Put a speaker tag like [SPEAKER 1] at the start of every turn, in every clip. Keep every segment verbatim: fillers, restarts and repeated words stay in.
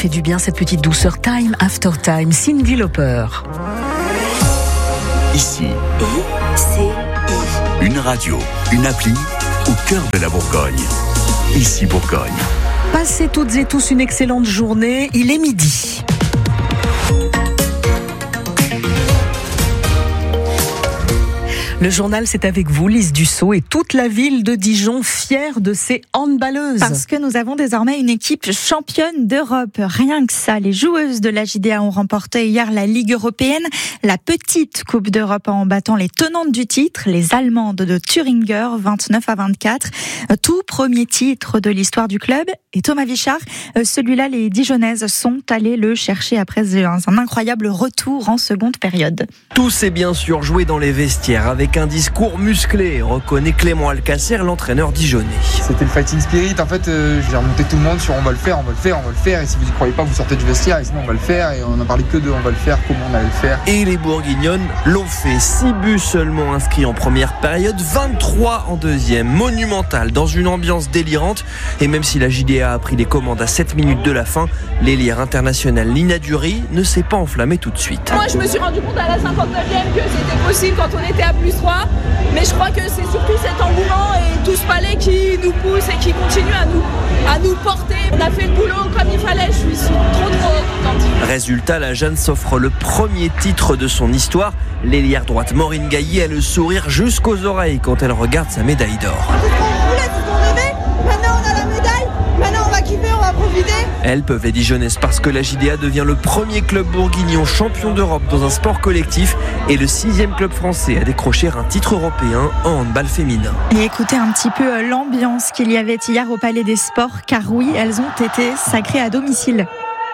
[SPEAKER 1] fait du bien cette petite douceur. Time After Time, Cyndi Lauper.
[SPEAKER 2] Ici,
[SPEAKER 3] I C I.
[SPEAKER 2] une radio, une appli au cœur de la Bourgogne. Ici Bourgogne.
[SPEAKER 1] Passez toutes et tous une excellente journée. Il est midi. Le journal, c'est avec vous, Lise Dussault, et toute la ville de Dijon fière de ses handballeuses.
[SPEAKER 4] Parce que nous avons désormais une équipe championne d'Europe. Rien que ça, les joueuses de l'A J D A ont remporté hier la Ligue européenne, la petite Coupe d'Europe en battant les tenantes du titre, les Allemandes de Thüringer, vingt-neuf à vingt-quatre. Tout premier titre de l'histoire du club. Et Thomas Vichard, celui-là, les Dijonnaises sont allées le chercher après un incroyable retour en seconde période.
[SPEAKER 5] Tout s'est bien sûr joué dans les vestiaires avec un discours musclé, reconnaît Clément Alcacer, l'entraîneur dijonnais.
[SPEAKER 6] C'était le fighting spirit, en fait euh, j'ai remonté tout le monde sur on va le faire, on va le faire, on va le faire, et si vous y croyez pas vous sortez du vestiaire, et sinon on va le faire, et on n'a parlé que de on va le faire, comment on allait le faire.
[SPEAKER 5] Et les Bourguignonnes l'ont fait, six buts seulement inscrits en première période, vingt-trois en deuxième, monumental, dans une ambiance délirante, et même si la J D A a pris les commandes à sept minutes de la fin, l'ailière internationale Nina Dury ne s'est pas enflammée tout de suite.
[SPEAKER 7] Moi je me suis rendu compte à la cinquante-neuvième que c'était possible quand on était à plus trois, mais je crois que c'est surtout cet engouement et tout ce palais qui nous pousse et qui continue à nous, à nous porter. On a fait le boulot comme il fallait, je suis trop trop contente.
[SPEAKER 5] Résultat, la Jeanne s'offre le premier titre de son histoire. L'ailière droite Maureen Gailly a le sourire jusqu'aux oreilles quand elle regarde sa médaille d'or. Elles peuvent les Dijonnaises parce que la J D A devient le premier club bourguignon champion d'Europe dans un sport collectif et le sixième club français à décrocher un titre européen en handball féminin.
[SPEAKER 4] Et écoutez un petit peu l'ambiance qu'il y avait hier au Palais des Sports, car oui, elles ont été sacrées à domicile.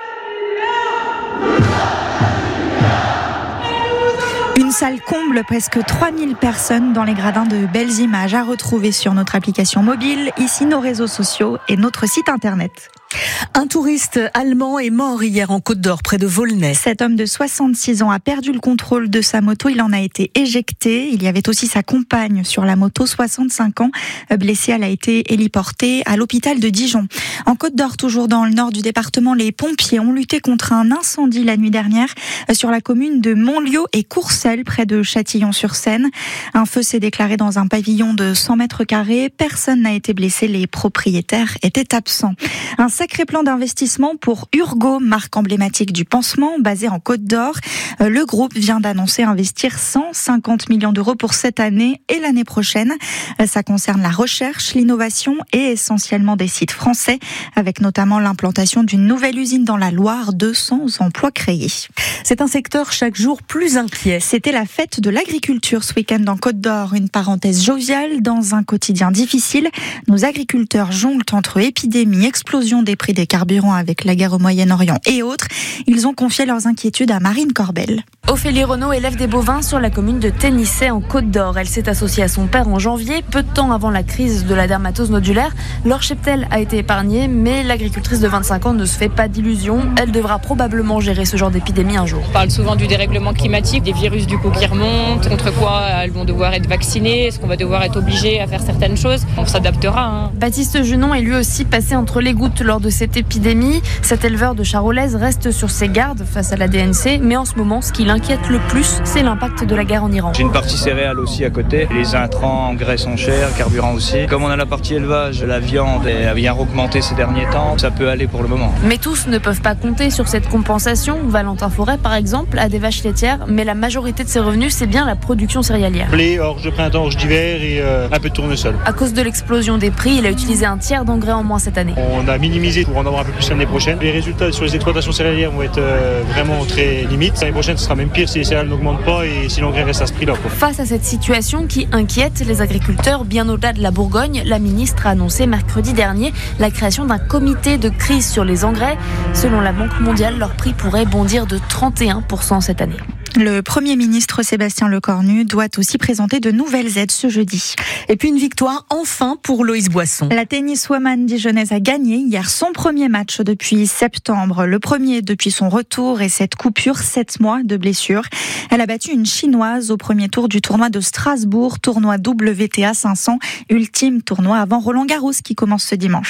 [SPEAKER 4] Une salle comble, presque trois mille personnes dans les gradins, de belles images à retrouver sur notre application mobile, ici nos réseaux sociaux et notre site internet.
[SPEAKER 1] Un touriste allemand est mort hier en Côte d'Or, près de Volnay.
[SPEAKER 4] Cet homme de soixante-six ans a perdu le contrôle de sa moto. Il en a été éjecté. Il y avait aussi sa compagne sur la moto, soixante-cinq ans. Blessée, elle a été héliportée à l'hôpital de Dijon. En Côte d'Or, toujours dans le nord du département, les pompiers ont lutté contre un incendie la nuit dernière sur la commune de Montlieu et Courcelles, près de Châtillon-sur-Seine. Un feu s'est déclaré dans un pavillon de cent mètres carrés. Personne n'a été blessé. Les propriétaires étaient absents. Un sacré plan d'investissement pour Urgo, marque emblématique du pansement, basée en Côte d'Or. Le groupe vient d'annoncer investir cent cinquante millions d'euros pour cette année et l'année prochaine. Ça concerne la recherche, l'innovation et essentiellement des sites français, avec notamment l'implantation d'une nouvelle usine dans la Loire, deux cents emplois créés.
[SPEAKER 1] C'est un secteur chaque jour plus inquiet.
[SPEAKER 4] C'était la fête de l'agriculture ce week-end en Côte d'Or, une parenthèse joviale dans un quotidien difficile. Nos agriculteurs jonglent entre épidémie, explosion des prix des carburants avec la guerre au Moyen-Orient et autres. Ils ont confié leurs inquiétudes à Marine Corbel.
[SPEAKER 8] Ophélie Renaud élève des bovins sur la commune de Ténissay en Côte d'Or. Elle s'est associée à son père en janvier, peu de temps avant la crise de la dermatose nodulaire. Leur cheptel a été épargné, mais l'agricultrice de vingt-cinq ans ne se fait pas d'illusions. Elle devra probablement gérer ce genre d'épidémie un jour.
[SPEAKER 9] On parle souvent du dérèglement climatique, des virus du coup qui remontent, contre quoi elles vont devoir être vaccinées, est-ce qu'on va devoir être obligé à faire certaines choses. On s'adaptera. Hein.
[SPEAKER 8] Baptiste Junon est lui aussi passé entre les gouttes lors de cette épidémie. Cet éleveur de Charolaise reste sur ses gardes face à la D N C, mais en ce moment, ce qui l'inquiète le plus, c'est l'impact de la guerre en Iran.
[SPEAKER 10] J'ai une partie céréales aussi à côté. Les intrants, engrais sont chers, carburant aussi. Comme on a la partie élevage, la viande a bien augmenté ces derniers temps, ça peut aller pour le moment.
[SPEAKER 8] Mais tous ne peuvent pas compter sur cette compensation. Valentin Forêt, par exemple, a des vaches laitières, mais la majorité de ses revenus, c'est bien la production céréalière.
[SPEAKER 11] Blé, orge de printemps, orge d'hiver et euh, un peu de tournesol.
[SPEAKER 8] À cause de l'explosion des prix, il a utilisé un tiers d'engrais en moins cette année.
[SPEAKER 11] On a minimisé pour en avoir un peu plus l'année prochaine. Les résultats sur les exploitations céréalières vont être euh, vraiment très limites. L'année prochaine, ce sera même pire si les céréales n'augmentent pas et si l'engrais reste à ce prix-là. Quoi.
[SPEAKER 8] Face à cette situation qui inquiète les agriculteurs bien au-delà de la Bourgogne, la ministre a annoncé mercredi dernier la création d'un comité de crise sur les engrais. Selon la Banque mondiale, leur prix pourrait bondir de trente et un pour cent cette année.
[SPEAKER 4] Le Premier ministre Sébastien Lecornu doit aussi présenter de nouvelles aides ce jeudi.
[SPEAKER 1] Et puis une victoire enfin pour Loïse Boisson.
[SPEAKER 4] La tenniswoman dijonnaise a gagné hier son premier match depuis septembre. Le premier depuis son retour et cette coupure, sept mois de blessure. Elle a battu une Chinoise au premier tour du tournoi de Strasbourg, tournoi W T A cinq cents, ultime tournoi avant Roland Garros qui commence ce dimanche.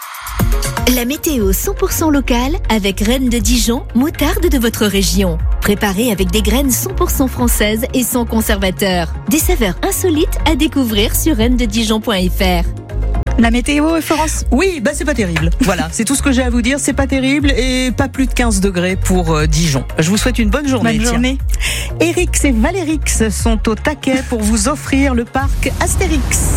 [SPEAKER 3] La météo cent pour cent locale avec Reine de Dijon, moutarde de votre région. Préparée avec des graines cent pour cent françaises et sans conservateur. Des saveurs insolites à découvrir sur reine de dijon point f r.
[SPEAKER 4] La météo, Florence ?
[SPEAKER 1] Oui, bah c'est pas terrible. Voilà, c'est tout ce que j'ai à vous dire. C'est pas terrible et pas plus de quinze degrés pour euh, Dijon. Je vous souhaite une bonne journée.
[SPEAKER 4] Bonne journée.
[SPEAKER 1] Érix et Valérix sont au taquet pour vous offrir le parc Astérix.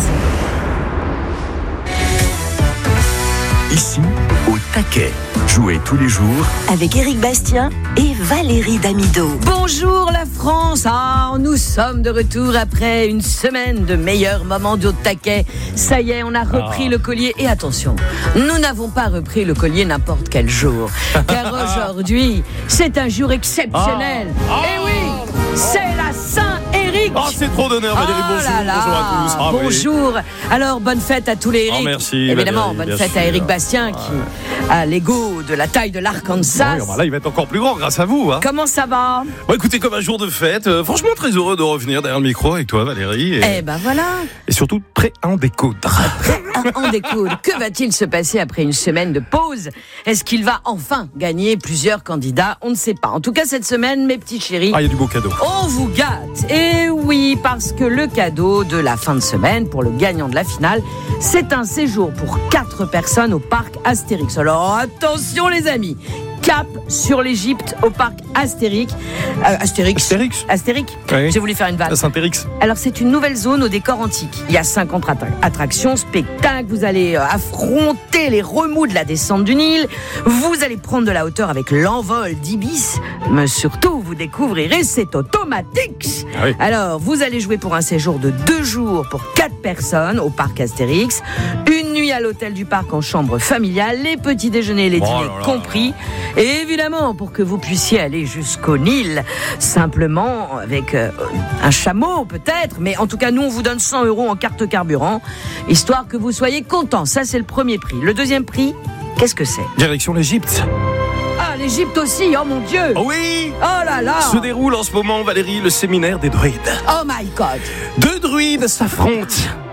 [SPEAKER 2] Ici, au taquet. Jouez tous les jours
[SPEAKER 3] Avec Éric Bastien et Valérie Damido.
[SPEAKER 12] Bonjour la France. Ah, nous sommes de retour après une semaine de meilleurs moments de taquet. Ça y est, on a repris ah. le collier. Et attention, nous n'avons pas repris le collier n'importe quel jour. Car aujourd'hui, c'est un jour exceptionnel. Ah. Et oui, c'est la Saint-Éric.
[SPEAKER 13] Oh, c'est trop d'honneur, Valérie.
[SPEAKER 12] Oh
[SPEAKER 13] bonjour.
[SPEAKER 12] Là là.
[SPEAKER 13] Bonjour à tous. Ah,
[SPEAKER 12] bonjour. Oui. Alors, bonne fête à tous les Éric.
[SPEAKER 13] Oh, merci.
[SPEAKER 12] Évidemment,
[SPEAKER 13] Valérie,
[SPEAKER 12] bonne fête
[SPEAKER 13] sûr.
[SPEAKER 12] à Éric Bastien qui a l'ego de la taille de l'Arkansas.
[SPEAKER 13] Oui, là, il va être encore plus grand grâce à vous. Hein.
[SPEAKER 12] Comment ça va ?
[SPEAKER 13] Bon, écoutez, comme un jour de fête, euh, franchement très heureux de revenir derrière le micro avec toi, Valérie. Et,
[SPEAKER 12] eh ben voilà.
[SPEAKER 13] Et surtout prêt à en découdre.
[SPEAKER 12] Prêt à en découdre. Que va-t-il se passer après une semaine de pause ? Est-ce qu'il va enfin gagner plusieurs candidats ? On ne sait pas. En tout cas, cette semaine, mes petits chéris,
[SPEAKER 13] ah, il y a du beau cadeau.
[SPEAKER 12] On vous gâte. Et oui, parce que le cadeau de la fin de semaine pour le gagnant de la finale, c'est un séjour pour quatre personnes au parc Astérix. Alors attention les amis, cap sur l'Égypte au parc Astérix. Euh, Astérix.
[SPEAKER 13] Astérix.
[SPEAKER 12] Astérix.
[SPEAKER 13] Oui.
[SPEAKER 12] J'ai voulu faire une vanne.
[SPEAKER 13] Saint-Érix.
[SPEAKER 12] Alors c'est une nouvelle zone au décor antique. Il y a cinquante attractions, spectacles. Vous allez affronter les remous de la descente du Nil. Vous allez prendre de la hauteur avec l'envol d'Ibis. Mais surtout, vous découvrirez cet automatique.
[SPEAKER 13] Ah oui.
[SPEAKER 12] Alors, vous allez jouer pour un séjour de deux jours pour quatre personnes au parc Astérix. Une nuit à l'hôtel du parc en chambre familiale. Les petits déjeuners et les dîners
[SPEAKER 13] oh là là.
[SPEAKER 12] compris. Et évidemment, pour que vous puissiez aller jusqu'au Nil, simplement avec euh, un chameau peut-être, mais en tout cas, nous, on vous donne cent euros en carte carburant, histoire que vous soyez contents. Ça, c'est le premier prix. Le deuxième prix, qu'est-ce que c'est ?
[SPEAKER 13] Direction l'Égypte.
[SPEAKER 12] Ah, l'Égypte aussi, oh mon Dieu !
[SPEAKER 13] Oh oui.
[SPEAKER 12] Oh là là !
[SPEAKER 13] Se déroule en ce moment, Valérie, le séminaire des druides.
[SPEAKER 12] Oh my God !
[SPEAKER 13] Deux druides s'affrontent.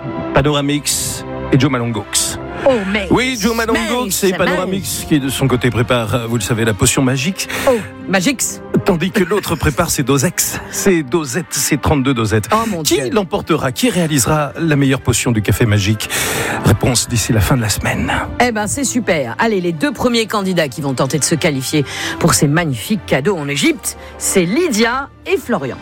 [SPEAKER 13] Panoramix et Joe Malongox.
[SPEAKER 12] Oh, mais
[SPEAKER 13] oui, Joe Malongox et Panoramix qui de son côté prépare, vous le savez, la potion magique.
[SPEAKER 12] Oh, Magix.
[SPEAKER 13] Tandis que l'autre prépare ses dosex, ses dosettes, ses trente-deux dosettes.
[SPEAKER 12] Oh mon
[SPEAKER 13] Qui
[SPEAKER 12] Dieu.
[SPEAKER 13] l'emportera ? Qui réalisera la meilleure potion du café magique ? Réponse d'ici la fin de la semaine.
[SPEAKER 12] Eh ben, c'est super. Allez, les deux premiers candidats qui vont tenter de se qualifier pour ces magnifiques cadeaux en Égypte, c'est Lydia et Florian.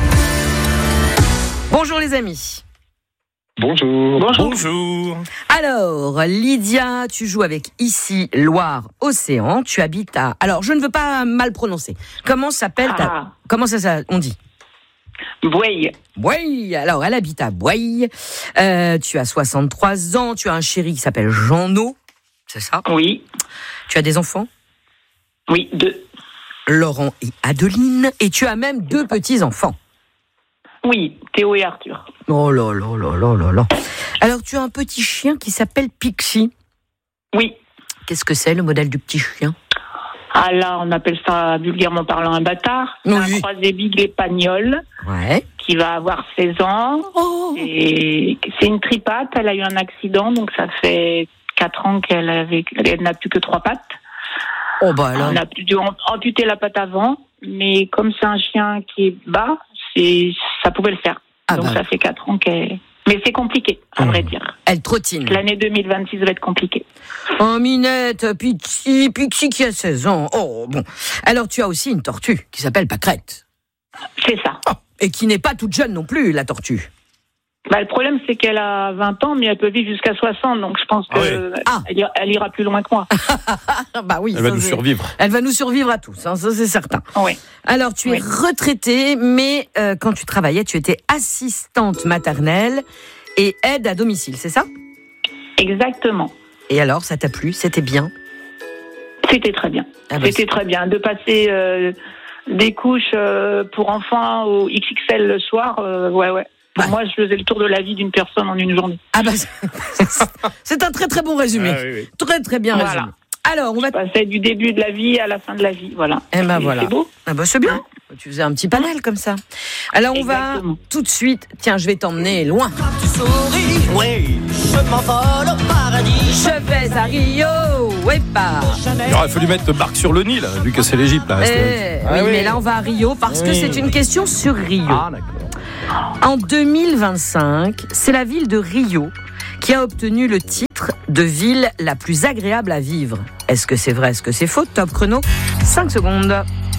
[SPEAKER 12] Bonjour les amis.
[SPEAKER 14] Bonjour.
[SPEAKER 13] Bonjour. Bonjour.
[SPEAKER 12] Alors, Lydia, tu joues avec Ici Loire Océan. Tu habites à... Alors, je ne veux pas mal prononcer. Comment s'appelle ta...
[SPEAKER 14] Ah.
[SPEAKER 12] Comment ça, ça on dit ?
[SPEAKER 14] Bouaille.
[SPEAKER 12] Bouaille. Alors, elle habite à Bouaille. Euh, tu as soixante-trois ans. Tu as un chéri qui s'appelle Jean-No. C'est ça ?
[SPEAKER 14] Oui.
[SPEAKER 12] Tu as des enfants ?
[SPEAKER 14] Oui, deux.
[SPEAKER 12] Laurent et Adeline. Et tu as même deux petits-enfants.
[SPEAKER 14] Oui, Théo et Arthur.
[SPEAKER 12] Oh là là là là là là. Alors, tu as un petit chien qui s'appelle Pixie.
[SPEAKER 14] Oui.
[SPEAKER 12] Qu'est-ce que c'est, le modèle du petit chien ?
[SPEAKER 14] Ah là, on appelle ça vulgairement parlant un bâtard.
[SPEAKER 12] Oui.
[SPEAKER 14] Un croisé bigle et pagnol.
[SPEAKER 12] Ouais.
[SPEAKER 14] Qui va avoir seize ans.
[SPEAKER 12] Oh.
[SPEAKER 14] Et c'est une tripate. Elle a eu un accident, donc ça fait quatre ans qu'elle avait, elle n'a plus que trois pattes.
[SPEAKER 12] Oh bah alors.
[SPEAKER 14] On a dû amputer la patte avant, mais comme c'est un chien qui est bas, c'est, ça pouvait le faire.
[SPEAKER 12] Ah
[SPEAKER 14] donc
[SPEAKER 12] bah.
[SPEAKER 14] ça fait quatre ans qu'elle... Mais c'est compliqué, à
[SPEAKER 12] mmh.
[SPEAKER 14] vrai dire.
[SPEAKER 12] Elle trottine.
[SPEAKER 14] L'année deux mille vingt-six va être compliquée.
[SPEAKER 12] Oh, Minette, Pixie, Pixie qui a seize ans. Oh, bon. Alors, tu as aussi une tortue qui s'appelle Pâquerette.
[SPEAKER 14] C'est ça.
[SPEAKER 12] Oh, et qui n'est pas toute jeune non plus, la tortue.
[SPEAKER 14] Bah, le problème, c'est qu'elle a vingt ans, mais elle peut vivre jusqu'à soixante, donc je pense qu'elle
[SPEAKER 12] ah oui.
[SPEAKER 14] ah. elle ira plus loin que moi.
[SPEAKER 12] Bah oui,
[SPEAKER 13] elle va nous c'est... survivre.
[SPEAKER 12] Elle va nous survivre à tous, hein, ça c'est certain.
[SPEAKER 14] Oui.
[SPEAKER 12] Alors, tu oui. es retraitée, mais euh, quand tu travaillais, tu étais assistante maternelle et aide à domicile, c'est ça ?
[SPEAKER 14] Exactement.
[SPEAKER 12] Et alors, ça t'a plu ? C'était bien ?
[SPEAKER 14] C'était très bien. Ah bah C'était c'est... très bien. De passer euh, des couches euh, pour enfants au X X L le soir, euh, ouais, ouais. Pour ouais. moi, je faisais le tour de la vie d'une personne en une journée.
[SPEAKER 12] Ah bah, c'est un très très bon résumé. Ah, oui, oui. Très très bien
[SPEAKER 14] voilà.
[SPEAKER 12] résumé. Alors, on va...
[SPEAKER 14] Je passais du début de la vie à la fin de la vie, voilà.
[SPEAKER 12] Eh ben voilà.
[SPEAKER 14] C'est beau.
[SPEAKER 12] Ah bah c'est bien. Tu faisais un petit panel comme ça. Alors on Exactement. va tout de suite. Tiens, je vais t'emmener loin. Tu souris, oui, je m'envole au paradis. Je vais à Rio, ouais pas.
[SPEAKER 13] Alors, il faut lui mettre Barque sur le Nil, là, vu que c'est l'Égypte. Là,
[SPEAKER 12] eh, ah, oui, oui, mais là on va à Rio parce oui. que c'est une question sur Rio. Ah, d'accord. En deux mille vingt-cinq, c'est la ville de Rio qui a obtenu le titre de ville la plus agréable à vivre. Est-ce que c'est vrai, est-ce que c'est faux? Top chrono, cinq secondes.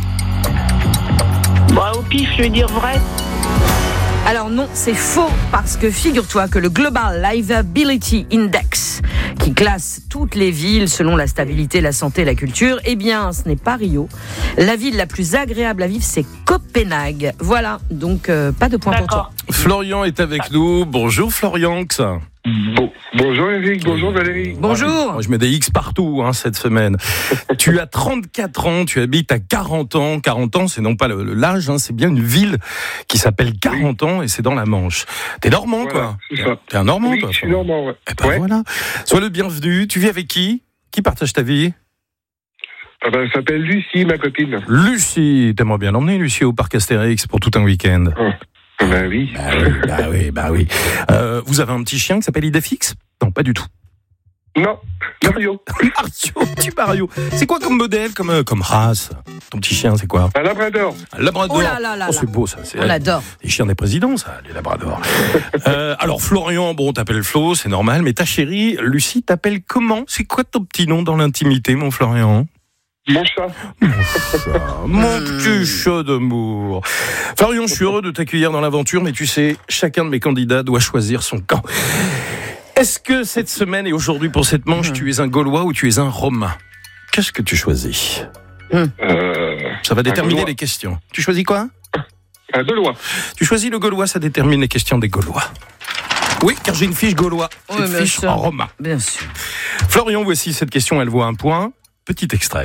[SPEAKER 14] Bah, au pif, je vais dire vrai.
[SPEAKER 12] Alors non, c'est faux, parce que figure-toi que le Global Livability Index, qui classe toutes les villes selon la stabilité, la santé et la culture, eh bien, ce n'est pas Rio. La ville la plus agréable à vivre, c'est Copenhague. Voilà, donc euh, pas de point D'accord. pour toi.
[SPEAKER 13] Florian est avec nous. Bonjour Florian.
[SPEAKER 15] Bon, bonjour Eric, bonjour Valérie.
[SPEAKER 12] Bonjour.
[SPEAKER 13] Moi, je mets des X partout hein, cette semaine. Tu as trente-quatre ans, tu habites à quarante ans. quarante ans, c'est non pas le, le, l'âge, hein, c'est bien une ville qui s'appelle quarante oui. ans et c'est dans la Manche. T'es normand
[SPEAKER 15] voilà,
[SPEAKER 13] quoi.
[SPEAKER 15] C'est ça.
[SPEAKER 13] T'es un normand
[SPEAKER 15] oui,
[SPEAKER 13] toi.
[SPEAKER 15] Je suis normand, ouais.
[SPEAKER 13] Eh ben, ouais. Voilà. Sois le bienvenu. Tu vis avec qui? Qui partage ta vie?
[SPEAKER 15] Ah ben, elle s'appelle Lucie, ma copine.
[SPEAKER 13] Lucie, t'aimerais bien l'emmener Lucie au parc Astérix pour tout un week-end?
[SPEAKER 15] Oh. Ben oui.
[SPEAKER 13] Bah oui, bah oui, bah oui. Euh, vous avez un petit chien qui s'appelle Idéfix? Non, pas du tout.
[SPEAKER 15] Non, Mario.
[SPEAKER 13] Mario, petit Mario. C'est quoi comme modèle, comme, euh, comme race? Ton petit chien, c'est quoi?
[SPEAKER 15] Un labrador.
[SPEAKER 13] Un labrador.
[SPEAKER 12] Oh là là là.
[SPEAKER 13] Oh, c'est beau ça. C'est,
[SPEAKER 12] on l'adore.
[SPEAKER 13] Les chiens des présidents, ça, les labradors. euh, alors Florian, bon, t'appelles Flo, c'est normal, mais ta chérie, Lucie, t'appelle comment? C'est quoi ton petit nom dans l'intimité, mon Florian?
[SPEAKER 15] Mon chat.
[SPEAKER 13] Mon chat. Mon petit chat d'amour. Florian, je suis heureux de t'accueillir dans l'aventure, mais tu sais, chacun de mes candidats doit choisir son camp. Est-ce que cette semaine et aujourd'hui pour cette manche, mmh. tu es un Gaulois ou tu es un Romain? Qu'est-ce que tu choisis? mmh. euh, Ça va déterminer les questions. Tu choisis quoi?
[SPEAKER 15] Un Gaulois.
[SPEAKER 13] Tu choisis le Gaulois, ça détermine les questions des Gaulois. Oui, car j'ai une fiche Gaulois,
[SPEAKER 12] oui,
[SPEAKER 13] une fiche
[SPEAKER 12] sûr.
[SPEAKER 13] en Romain.
[SPEAKER 12] Bien sûr.
[SPEAKER 13] Florian, voici cette question, elle vaut un point. Petit extrait.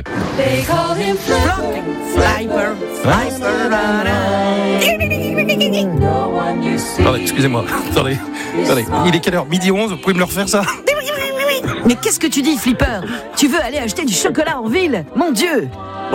[SPEAKER 13] Attendez, excusez-moi. Attendez, attendez. Il est quelle heure? Midi onze, vous pouvez me le refaire ça?
[SPEAKER 12] Mais qu'est-ce que tu dis, Flipper? Tu veux aller acheter du chocolat en ville? Mon Dieu!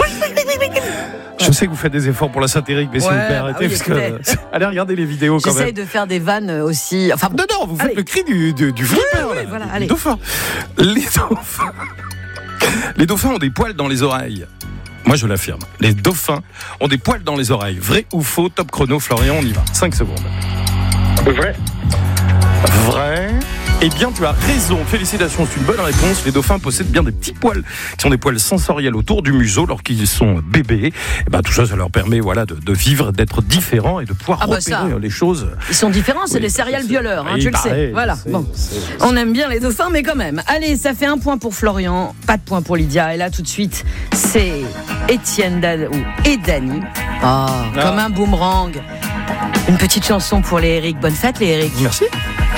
[SPEAKER 13] Je sais que vous faites des efforts pour la satirique, mais ouais, s'il vous plaît, arrêtez, bah oui, parce que... Allez regarder les vidéos quand
[SPEAKER 12] J'essaye
[SPEAKER 13] même.
[SPEAKER 12] J'essaye de faire des vannes aussi... Enfin,
[SPEAKER 13] non, non, vous faites allez. le cri du, du, du Flipper, oui, oui, là,
[SPEAKER 12] voilà,
[SPEAKER 13] du,
[SPEAKER 12] allez.
[SPEAKER 13] du dauphin. Les dauphins... Les dauphins ont des poils dans les oreilles. Moi, je l'affirme. Les dauphins ont des poils dans les oreilles. Vrai ou faux? Top chrono, Florian, on y va. cinq secondes.
[SPEAKER 15] Vrai.
[SPEAKER 13] Vrai. Eh bien, tu as raison. Félicitations, c'est une bonne réponse. Les dauphins possèdent bien des petits poils qui sont des poils sensoriels autour du museau lorsqu'ils sont bébés. Et ben, tout ça, ça leur permet, voilà, de, de vivre, d'être différents et de pouvoir ah bah repérer ça. les choses.
[SPEAKER 12] Ils sont différents, c'est oui, des serial violeurs, hein, tu paraît, le sais. Voilà. C'est, bon. c'est, c'est... On aime bien les dauphins, mais quand même. Allez, ça fait un point pour Florian, pas de point pour Lydia. Et là, tout de suite, c'est Étienne Dan... et Dany. Oh, ah. Comme un boomerang. Une petite chanson pour les Eric. Bonne fête, les Eric.
[SPEAKER 13] Merci.